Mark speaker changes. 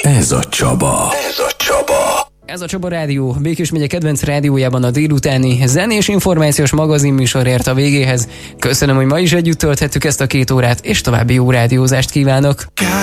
Speaker 1: Ez a Csaba.
Speaker 2: Ez a Csaba Rádió, Békés megye kedvenc rádiójában a délutáni zenés információs magazinműsor ért a végéhez. Köszönöm, hogy ma is együtt tölthettük ezt a 2 órát, és további jó rádiózást kívánok!